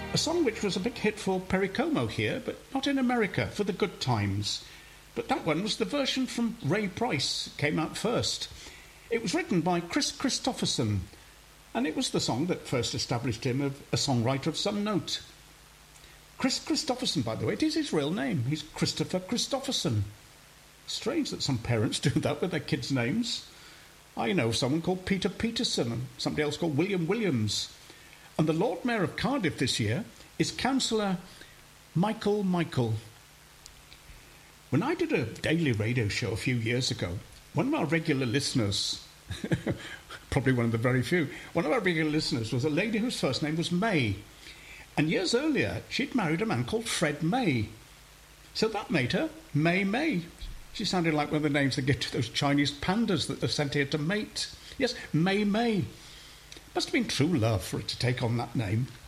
A song which was a big hit for Perry Como here, but not in America, for the Good Times. But that one was the version from Ray Price, came out first. It was written by Chris Christopherson, and it was the song that first established him as a songwriter of some note. Chris Christopherson, by the way, it is his real name. He's Christopher Christopherson. Strange that some parents do that with their kids' names. I know someone called Peter Peterson and somebody else called William Williams. And the Lord Mayor of Cardiff this year is Councillor Michael Michael. When I did a daily radio show a few years ago, one of our regular listeners, probably one of the very few, one of our regular listeners was a lady whose first name was May. And years earlier, she'd married a man called Fred May. So that made her May May. She sounded like one of the names they give to those Chinese pandas that they're sent here to mate. Yes, May May. Must have been true love for her to take on that name.